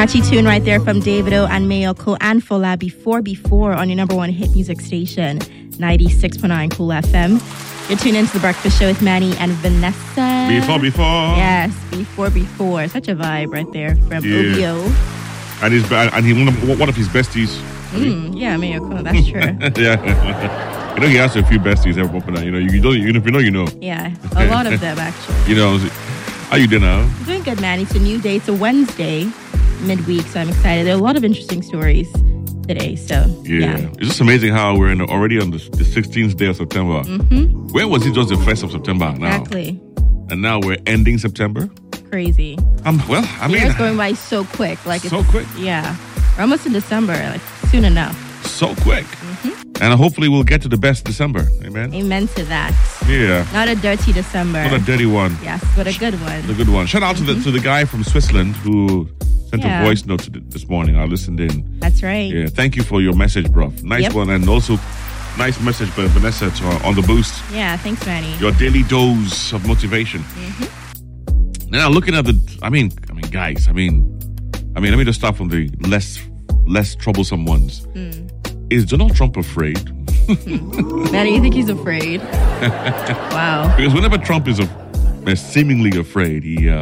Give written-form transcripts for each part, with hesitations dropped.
Catchy tune right there from Davido and Mayoko and Fola, Before on your number one hit music station, 96.9 Cool FM. You're tuned into The Breakfast Show with Manny and Vanessa. Before. Yes, Before. Such a vibe right there from OVO. And he one of his besties. Yeah, Mayoko, that's true. Yeah. You know, he has a few besties ever popular. You know, if you know. Yeah, a lot of them actually. You know, how you doing now? I'm doing good, Manny. It's a new day. It's a Wednesday, midweek, so I'm excited. There are a lot of interesting stories today, so yeah. It's just amazing how we're already on the 16th day of September. Mm-hmm. When was it just the 1st of September now? Exactly. And now we're ending September? Crazy. The year's going by so quick. So quick? Yeah. We're almost in December, like soon enough. So quick. Mm-hmm. And hopefully we'll get to the best December. Amen? Amen to that. Yeah. Not a dirty December. Not a dirty one. Yes, but a good one. A good one. Shout out to the guy from Switzerland who sent a voice note this morning. I listened in. That's right. Yeah. Thank you for your message, bro. Nice one. And also, nice message by Vanessa on the boost. Yeah, thanks, Manny. Your daily dose of motivation. Mm-hmm. Now, looking at guys, let me just start from the less troublesome ones. Is Donald Trump afraid? Manny, you think he's afraid? Wow. Because whenever Trump is seemingly afraid,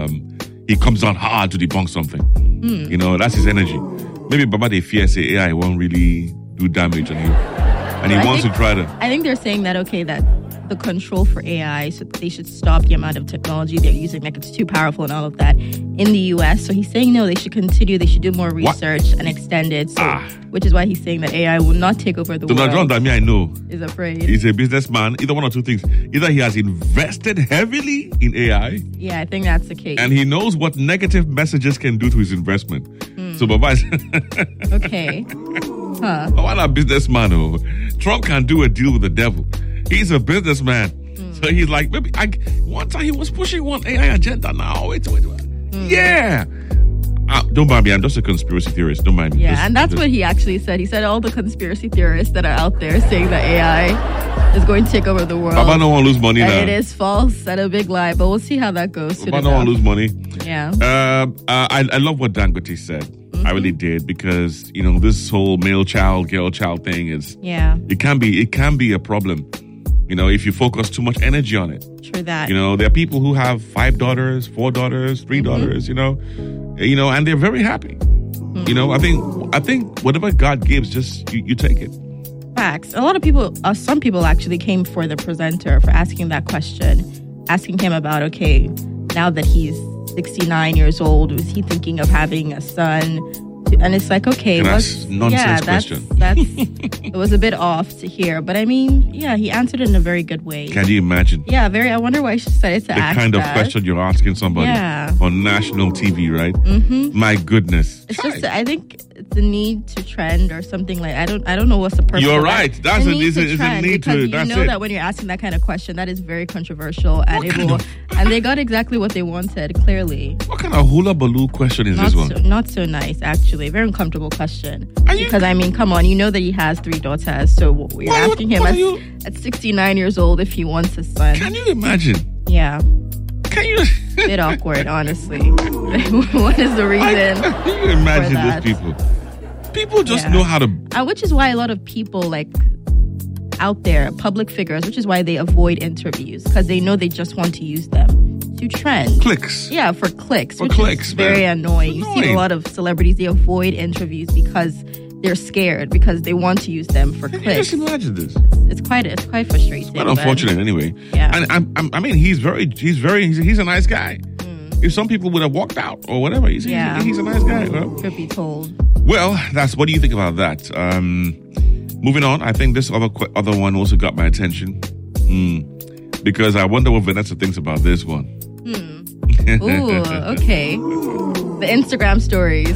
he comes out hard to debunk something. You know, that's his energy. Maybe Baba de fear say AI won't really do damage on him. And he wants to try to... I think they're saying that, that the control for AI, so they should stop the amount of technology they're using, like it's too powerful and all of that in the U.S. So he's saying, no, they should continue. They should do more research and extend it. So, which is why he's saying that AI will not take over the world. Donald Trump, I know. Is afraid. He's a businessman. Either one or two things. Either he has invested heavily in AI. Yeah, I think that's the case. And he knows what negative messages can do to his investment. So Baba is... Okay. Huh. What a businessman, oh. Trump can do a deal with the devil. He's a businessman. So he's like, maybe one time he was pushing one AI agenda. Now, wait. Yeah. Don't mind me. I'm just a conspiracy theorist. Don't mind me. Yeah, and that's what he actually said. He said all the conspiracy theorists that are out there saying that AI is going to take over the world. Baba don't want to lose money now. It is false and a big lie, but we'll see how that goes. Baba don't want to lose money. Yeah. I love what Dangote said. I really did, because you know this whole male child, girl child thing is it can be a problem. You know, if you focus too much energy on it. True that. You know, there are people who have 5 daughters, 4 daughters, 3 daughters. You know, and they're very happy. You know, I think whatever God gives, just you take it. Facts. A lot of people, some people actually came for the presenter for asking that question, asking him about, okay, now that he's 69 years old, was he thinking of having a son? And it's like, okay, that's nonsense question. That's it was a bit off to hear, but I mean, yeah, he answered it in a very good way. Can you imagine? Yeah, I wonder why she decided to ask the kind of that. question you're asking somebody on national TV, right? My goodness, it's just, I think it's a need to trend or something like. I don't know what's the purpose. You're right. That's a need to because you know that when you're asking that kind of question, that is very controversial, and and they got exactly what they wanted. Clearly, what kind of hula baloo question is this one? Not so nice, actually. Very uncomfortable question. Because I mean, come on, you know that he has 3 daughters, so we're asking him at 69 years old if he wants a son. Can you imagine? Yeah. Can you? Bit awkward, honestly. What is the reason? Can you imagine these people? People just know how to. Which is why a lot of people out there, public figures, which is why they avoid interviews, because they know they just want to use them to trend. Clicks. Yeah, for clicks. For clicks, is very annoying. You see a lot of celebrities, they avoid interviews because they're scared, because they want to use them for clicks. Just imagine this. It's quite frustrating. It's quite unfortunate, anyway. Yeah. And I mean, he's a nice guy. If some people would have walked out or whatever, he's a nice guy. Well, could be told. Well, what do you think about that? Moving on, I think this other one also got my attention. Because I wonder what Vanessa thinks about this one. Ooh, okay. The Instagram stories.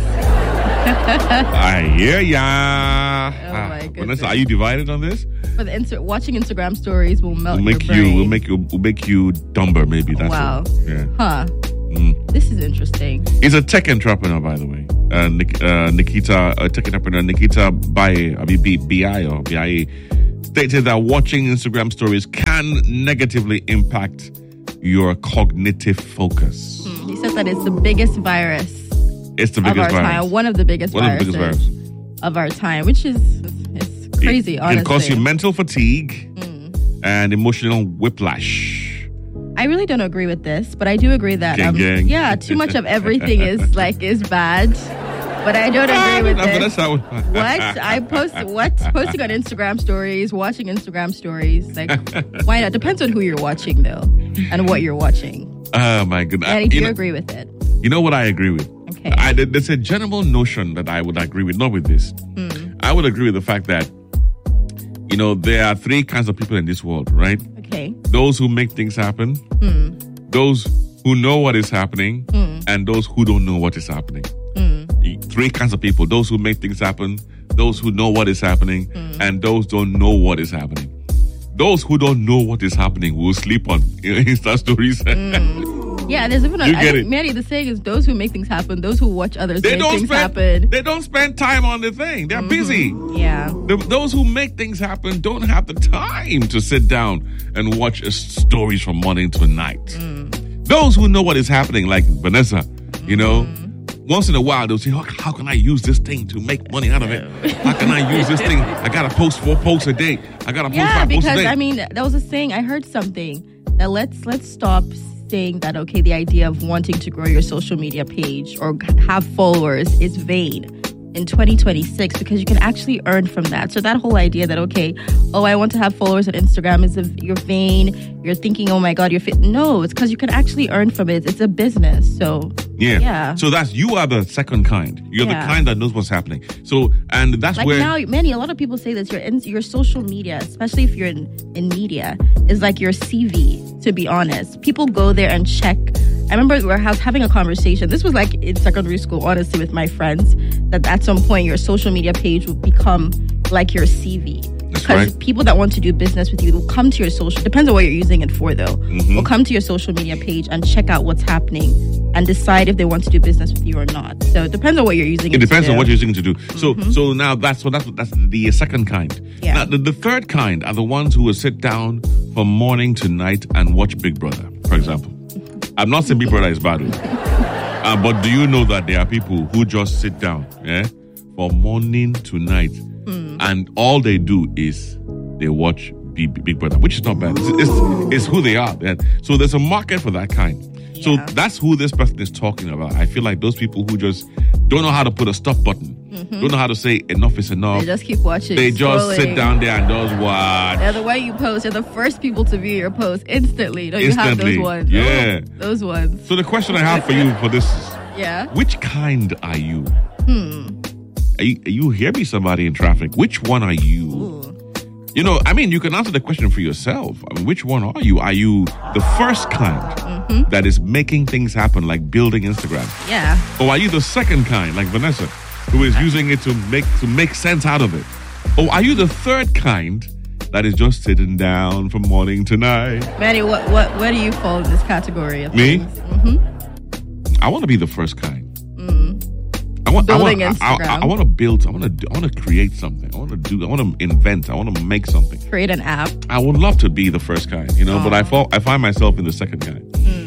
I hear ya. Oh my goodness. Vanessa, are you divided on this? For watching Instagram stories will melt your brain. We'll make you dumber, maybe. That's wow. Yeah. Huh. This is interesting. He's a tech entrepreneur, by the way. Tech entrepreneur Nikita Biaye stated that watching Instagram stories can negatively impact your cognitive focus. He said that it's the biggest virus It's the of biggest our virus. time. One of the biggest viruses of our time, which is crazy, honestly. It causes you mental fatigue and emotional whiplash. I really don't agree with this, but I do agree that Gang. yeah, too much of everything is bad. But I don't agree with this. Posting on Instagram stories, watching Instagram stories, like why not? Depends on who you're watching though, and what you're watching. Oh my goodness! And do you agree with it? You know what I agree with? Okay. There's a general notion that I would agree with, not with this. I would agree with the fact that, there are three kinds of people in this world, right? Okay. Those who make things happen, those who know what is happening, and those who don't know what is happening. Three kinds of people: those who make things happen, those who know what is happening, and those don't know what is happening. Those who don't know what is happening will sleep on Insta stories. Yeah, there's even Mary, the saying is those who make things happen, those who watch others make things happen. They don't spend time on the thing. They're busy. Yeah. Those who make things happen don't have the time to sit down and watch stories from morning to night. Those who know what is happening, like Vanessa, once in a while they'll say, how can I use this thing to make money out of it? How can I use this thing? I gotta post 4 posts a day. I gotta post 5 posts a day. Yeah, because there was a saying, I heard something that let's stop saying that, okay, the idea of wanting to grow your social media page or have followers is vain in 2026, because you can actually earn from that. So that whole idea that, okay, I want to have followers on Instagram is you're vain, you're thinking, oh my God, you're fit. No, it's because you can actually earn from it. It's a business. So yeah. So you are the second kind. You're the kind that knows what's happening. So, and that's like where now, a lot of people say that your social media, especially if you're in media, is like your CV, to be honest. People go there and check. I remember we were having a conversation. This was like in secondary school, honestly, with my friends, that at some point your social media page will become like your CV. Because people that want to do business with you will come to your social, depends on what you're using it for though, will come to your social media page and check out what's happening and decide if they want to do business with you or not. So it depends on what you're using it to do. It depends on what you're using to do. So now that's the second kind. Yeah. Now the third kind are the ones who will sit down from morning to night and watch Big Brother, for example. I'm not saying Big Brother is bad, but do you know that there are people who just sit down from morning to night and all they do is they watch Big Brother, which is not bad. It's who they are. So there's a market for that kind. Yeah. So that's who this person is talking about. I feel like those people who just don't know how to put a stop button, don't know how to say enough is enough. They just keep watching. They just sit down there and just watch. Yeah, the way you post, you're the first people to view your post instantly. You have those ones. Yeah. Those ones. So the question I have for you for this is, which kind are you? Are you hear me, somebody in traffic? Which one are you? Ooh. You can answer the question for yourself. Which one are you? Are you the first kind that is making things happen, like building Instagram? Yeah. Or are you the second kind, like Vanessa, who is using it to make sense out of it? Or are you the third kind that is just sitting down from morning to night? Manny, where do you fall in this category of Me? things? I want to be the first kind. Building Instagram. I want to build. I want to create something. I want to invent. I want to make something. Create an app. I would love to be the first kind, but I find myself in the second kind.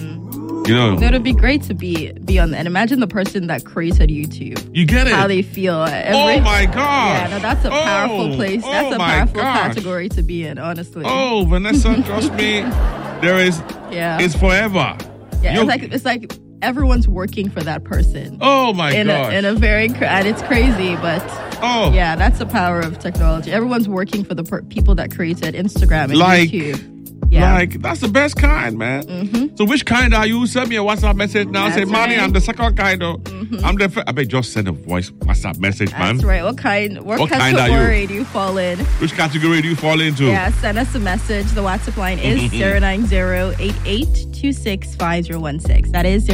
It would be great to be on and imagine the person that created YouTube. You get it? How they feel. Oh my gosh. Yeah, no, that's a powerful place. That's a powerful category to be in, honestly. Oh, Vanessa, trust me, there is. Yeah. It's forever. Yeah, it's like everyone's working for that person. Oh my gosh. In a very, and it's crazy, but yeah, that's the power of technology. Everyone's working for the people that created Instagram and YouTube. Yeah. That's the best kind, man. So which kind are you? Send me a WhatsApp message now. Say, Manny, I'm the second kind. I'm the first. I bet just send a voice WhatsApp message, man. That's right. What category do you fall in? Which category do you fall into? Yeah, send us a message. The WhatsApp line is 090-8826-5016. That is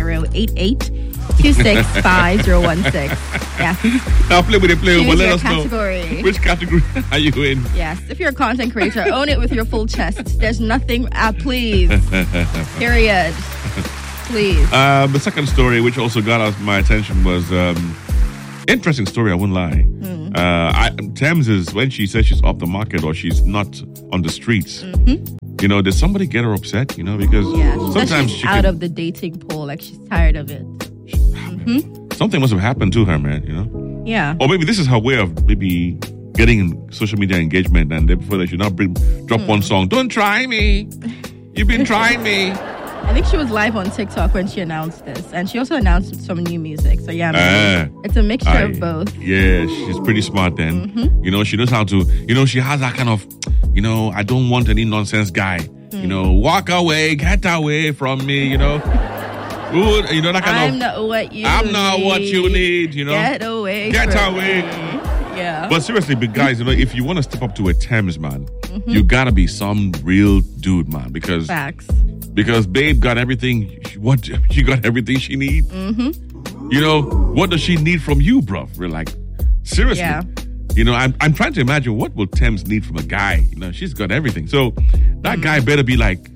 090-8826-5016. Yeah. Now play with it, but let us category. Know. Which category are you in? Yes. If you're a content creator, own it with your full chest. There's nothing, please. Period. Please. The second story, which also got my attention, was interesting story, I wouldn't lie. Thames is, when she says she's off the market or she's not on the streets, does somebody get her upset? Because sometimes she's out of the dating pool, like she's tired of it. something must have happened to her, man, you know? Yeah. Or maybe this is her way of maybe getting social media engagement, and therefore they should not drop one song. Don't try me. You've been trying me. I think she was live on TikTok when she announced this. And she also announced some new music. So, yeah, man, it's a mixture of both. Yeah, she's pretty smart then. You know, she knows how to, you know, she has that kind of, you know, I don't want any nonsense guy. You know, walk away, get away from me, you know. Ooh, you know, that kind I'm not what you I'm need. not what you need, you know. Get away. Get from away. me. Yeah. But seriously, big guys, you know, if you want to step up to a Thames, man, you gotta be some real dude, man, because Facts. Because babe got everything. She got everything she needs. You know, what does she need from you, bro? We're like, seriously. Yeah. You know, I'm trying to imagine what will Thames need from a guy. You know, she's got everything. So that guy better be like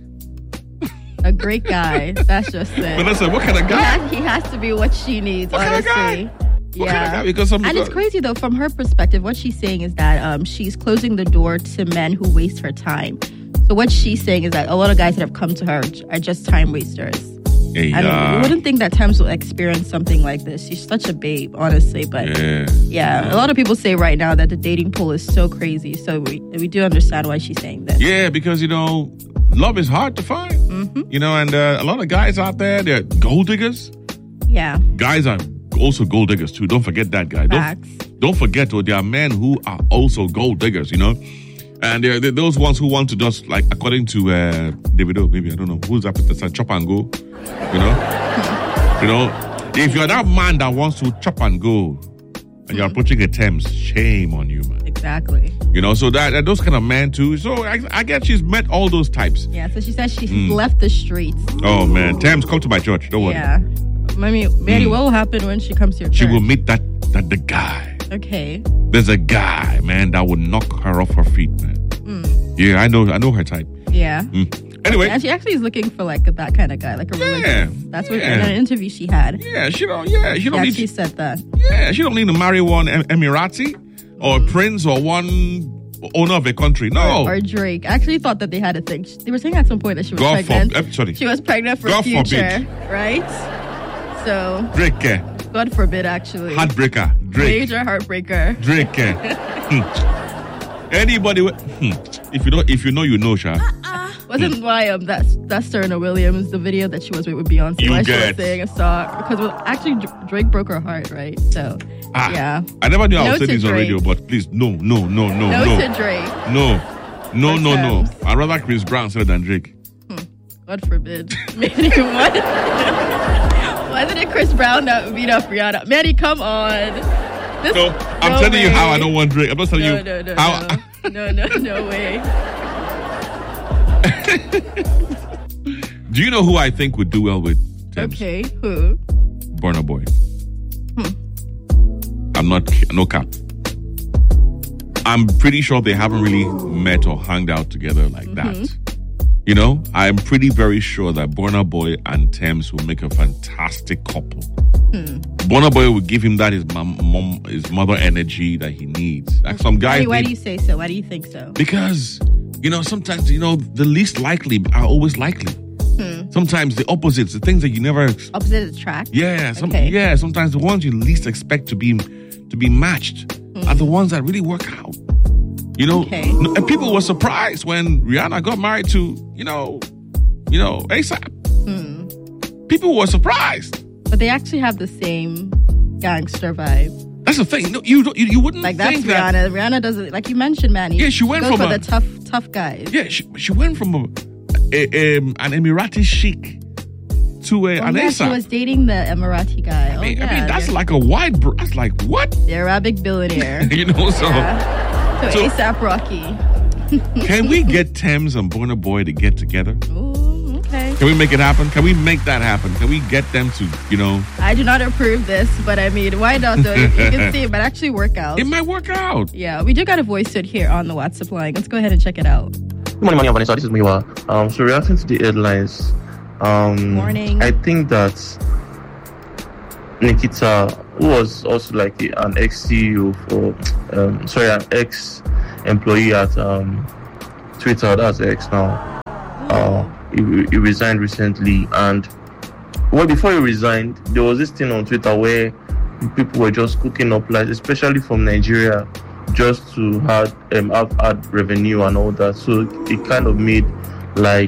a great guy. That's just it. But listen, what kind of guy? He has to be what she needs, What kind of honestly. guy? What kind of guy? Because And it's crazy though, from her perspective, what she's saying is that she's closing the door to men who waste her time. So what she's saying is that a lot of guys that have come to her are just time wasters. Hey, And you wouldn't think that Thames will experience something like this. She's such a babe, honestly. But yeah, a lot of people say right now that the dating pool is so crazy. So we do understand why she's saying this. Yeah, because, you know, love is hard to find. You know, and a lot of guys out there, they're gold diggers. Yeah. Guys are also gold diggers too. Don't forget that, guy. Facts. Don't forget, there are men who are also gold diggers, you know. And they're those ones who want to just, like, according to Davido, maybe, I don't know, who's up with the chop and go, you know? You know, if you're that man that wants to chop and go, and you're approaching a Thames, shame on you, man. Exactly. You know, so that those kind of men too. So I guess she's met all those types. Yeah, so she says she's left the streets. Oh, man. Thames, come to my church. Don't worry. Yeah. I mean, Mary, what will happen when she comes to your church? She will meet that the guy. Okay. There's a guy, man, that would knock her off her feet, man. Yeah, I know her type. Yeah. Anyway. And she actually is looking for like that kind of guy, like a religious. That's what in an interview she had. Yeah, she don't She need said that. Yeah, she don't need to marry one Emirati or prince or one owner of a country. No. Or Drake. I actually thought that they had a thing. They were saying at some point that she was pregnant. She was pregnant for God future, forbid. Right? So Drake. God forbid, actually. Heartbreaker. Drake. Major heartbreaker. Drake. Anybody if you know, you know, Sha. Wasn't why that's Serena Williams, the video that she was with Beyonce, You why she get. was saying a song, because actually Drake broke her heart, right? So yeah. I never knew I No would say to this on Drake. radio, but please, no. No to Drake. No. I'd rather Chris Brown say than Drake. God forbid. Manny, what? Wasn't it Chris Brown that beat up Rihanna? Manny, come on. No, I'm telling you how I don't want Drake. I'm not telling you how. No way. Do you know who I think would do well with Thames? Okay, who? Burna Boy. I'm not, no cap. I'm pretty sure they haven't really met or hung out together like that. You know, I'm very sure that Burna Boy and Thames will make a fantastic couple. Burna Boy will give him that his mother energy that he needs. Like some guys. Why do you say so? Why do you think so? Because, you know, sometimes, you know, the least likely are always likely. Sometimes the opposites, the things that you never opposite attract. Yeah, sometimes the ones you least expect to be matched are the ones that really work out. You know, and people were surprised when Rihanna got married to, you know, ASAP. People were surprised. But they actually have the same gangster vibe. That's the thing. No, you wouldn't like that's think Rihanna. that. Rihanna doesn't, like you mentioned, Manny. Yeah, she went from from the tough guys. Yeah, she went from an Emirati chic to an ASAP. She was dating the Emirati guy. I mean, that's like a wide. That's like what? The Arabic billionaire. You know, so ASAP Rocky. Can we get Thames and Burna Boy to get together? Ooh, okay. Can we make it happen? Can we make that happen? Can we get them to, you know? I do not approve this, but I mean, why not though? You can see it might actually work out. It might work out. Yeah, we do got a voice note here on the WhatsApp line. Let's go ahead and check it out. Good morning, Mani and Vanessa. This is Miwa. So reacting to the headlines. Morning. I think that Nikita, who was also like an ex-CEO an ex-employee at Twitter, that's X now. He resigned recently, and before he resigned, there was this thing on Twitter where people were just cooking up lights, especially from Nigeria, just to have ad revenue and all that. So it kind of made like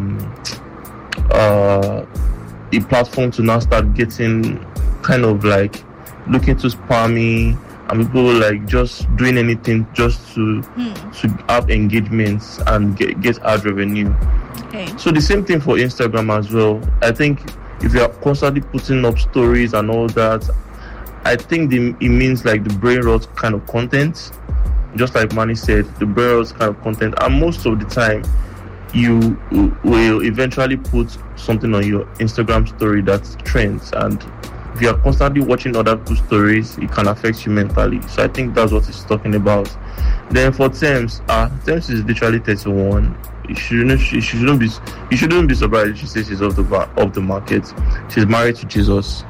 a platform to now start getting kind of like looking too spammy, and people like just doing anything just to have engagements and get ad revenue. Okay. So the same thing for Instagram as well. I think if you are constantly putting up stories and all that, I think it means like the brain rot kind of content. Just like Manny said, the brain rot kind of content, and most of the time you will eventually put something on your Instagram story that trends, and if you are constantly watching other people's stories, it can affect you mentally. So I think that's what he's talking about. Then for Thames, Thames is literally 31. You shouldn't be surprised if she says she's off the market. She's married to Jesus.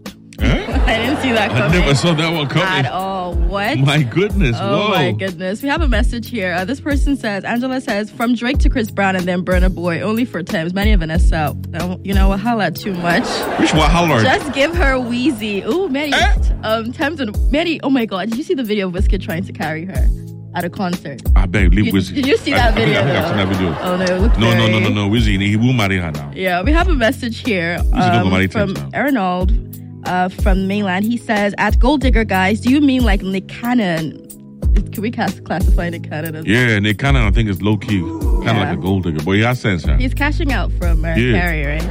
I didn't see that coming. I never saw that one coming at all. What? My goodness. Oh, whoa. my goodness. We have a message here. This person says, Angela says, from Drake to Chris Brown and then Burna Boy, only for Thames. Many of Vanessa. You know, holla too much. Which one? Holler? Just give her Wheezy. Ooh, Many. Thames and Many. Oh my God. Did you see the video of Wizkid trying to carry her at a concert? I bet leave Wizzy. Did you see that video? I think I've seen that video. Oh no, it looked No. very... Wizzy, he will marry her now. Yeah, we have a message here from Arnold from mainland. He says, at Gold Digger Guys, do you mean like Nick Cannon? Can we classify Nick Cannon as... Yeah, Nick Cannon I think is low-key. Kind of like a gold digger. But he has sense, huh? He's cashing out from Carrie, right? So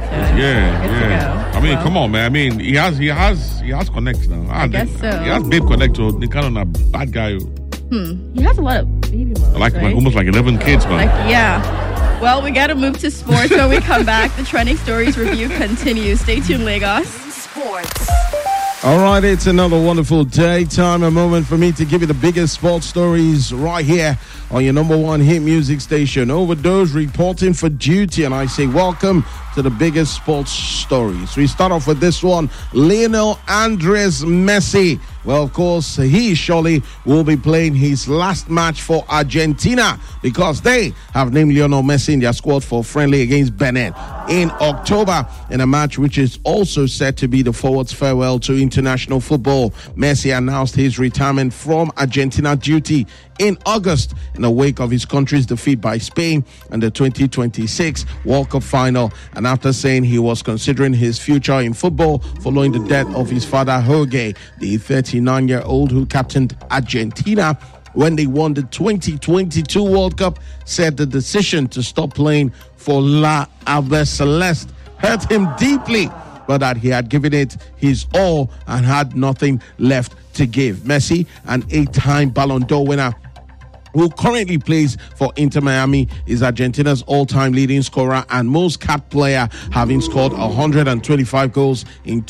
yeah. I mean, come on, man. I mean, he has connects now. I guess so. He has babe connect, so Nick Cannon a bad guy. He has a lot of baby moms, like right? almost like 11 kids, man. Yeah. Well, we got to move to sports. When we come back, the Trending Stories review continues. Stay tuned, Lagos. Sports. All right, it's another wonderful day. Time, a moment for me to give you the biggest sports stories right here on your number one hit music station. Overdose reporting for duty, and I say welcome to the biggest sports stories. We start off with this one. Lionel Andres Messi. Well, of course, he surely will be playing his last match for Argentina because they have named Lionel Messi in their squad for friendly against Benin in October in a match which is also set to be the forward's farewell to international football. Messi announced his retirement from Argentina duty in August in the wake of his country's defeat by Spain in the 2026 World Cup final, and after saying he was considering his future in football following the death of his father Jorge, the 39-year-old who captained Argentina when they won the 2022 World Cup, said the decision to stop playing for La Albiceleste hurt him deeply, but that he had given it his all and had nothing left to give. Messi, an 8-time Ballon d'Or winner, who currently plays for Inter Miami, is Argentina's all-time leading scorer and most capped player, having scored 125 goals in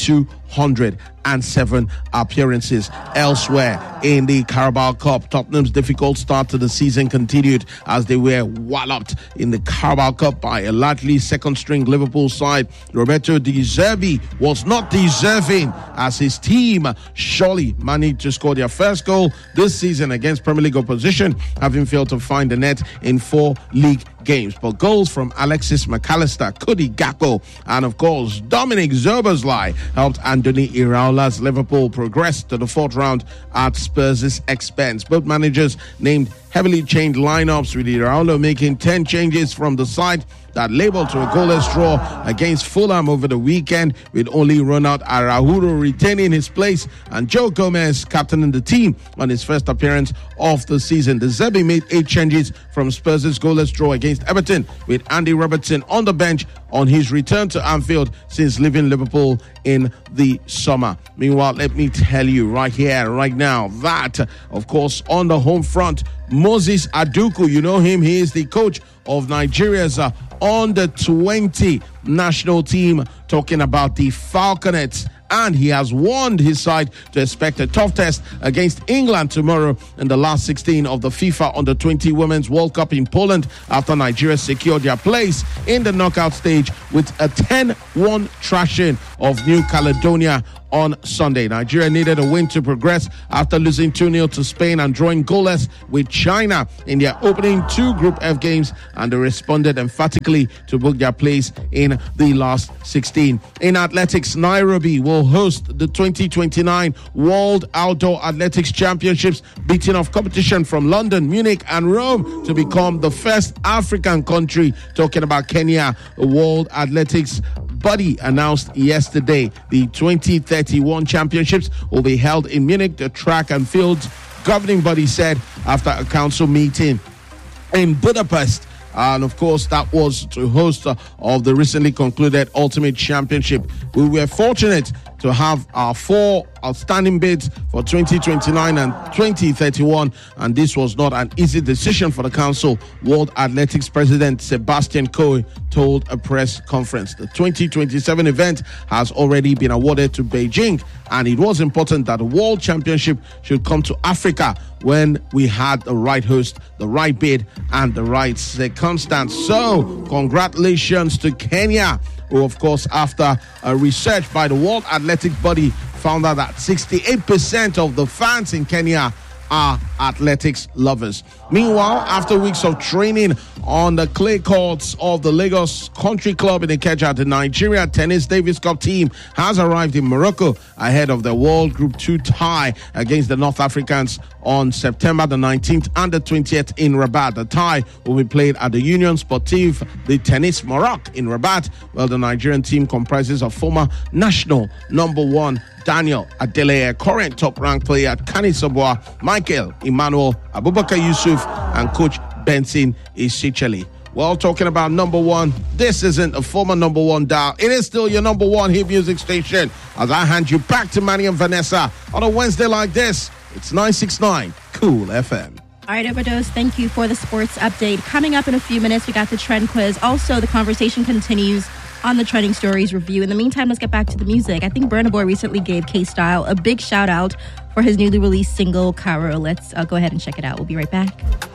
207 appearances. Elsewhere in the Carabao Cup, Tottenham's difficult start to the season continued as they were walloped in the Carabao Cup by a largely second-string Liverpool side. Roberto De Zerbi was not deserving as his team surely managed to score their first goal this season against Premier League opposition, having failed to find the net in 4 league games. But goals from Alexis McAllister, Cody Gakpo, and of course Dominic Szoboszlai helped Andoni Iraola's Liverpool progress to the 4th round at Spurs' expense. Both managers named heavily changed lineups, with Iraola making 10 changes from the side that labeled to a goalless draw against Fulham over the weekend, with only Ronald Araujo retaining his place and Joe Gomez captaining the team on his first appearance of the season. The Zerbi made 8 changes from Spurs' goalless draw against Everton, with Andy Robertson on the bench on his return to Anfield since leaving Liverpool in the summer. Meanwhile, let me tell you right here, right now, that, of course, on the home front, Moses Aduku, you know him, he is the coach of Nigeria's under-20 national team, talking about the Falconets, and he has warned his side to expect a tough test against England tomorrow in the last 16 of the FIFA Under-20 Women's World Cup in Poland after Nigeria secured their place in the knockout stage with a 10-1 thrashing of New Caledonia on Sunday. Nigeria needed a win to progress after losing 2-0 to Spain and drawing goalless with China in their opening 2 Group F games, and they responded emphatically to book their place in the last 16. In athletics, Nairobi will host the 2029 World Outdoor Athletics Championships, beating off competition from London, Munich, and Rome to become the first African country. Talking about Kenya, the World Athletics body announced yesterday the 2031 championships will be held in Munich. The track and field governing body said after a council meeting in Budapest. And of course, that was to host of the recently concluded Ultimate Championship. We were fortunate to have our 4 outstanding bids for 2029 and 2031, and this was not an easy decision for the council, World Athletics President Sebastian Coe told a press conference. The 2027 event has already been awarded to Beijing, and it was important that the World Championship should come to Africa when we had the right host, the right bid, and the right circumstance. So, congratulations to Kenya, who, of course, after a research by the World Athletic Body, found out that 68% of the fans in Kenya are athletics lovers. Meanwhile, after weeks of training on the clay courts of the Lagos Country Club in Ikeja, the Nigeria Tennis Davis Cup team has arrived in Morocco ahead of the World Group 2 tie against the North Africans on September the 19th and the 20th in Rabat. The tie will be played at the Union Sportive de Tennis Maroc in Rabat. Well, the Nigerian team comprises of former national number 1 Daniel Adeleye, current top-ranked player at Kanisaboa, Michael Emmanuel, Abubakar Yusuf, and coach Benson Isicheli. Well, talking about number 1, this isn't a former number 1 dial. It is still your number 1 hit music station. As I hand you back to Manny and Vanessa on a Wednesday like this, it's 969 Cool FM. All right, Overdose, thank you for the sports update. Coming up in a few minutes, we got the trend quiz. Also, the conversation continues on the trending stories review. In the meantime, let's get back to the music. I think Burna Boy recently gave K-Style a big shout out for his newly released single, Caro. Let's go ahead and check it out. We'll be right back.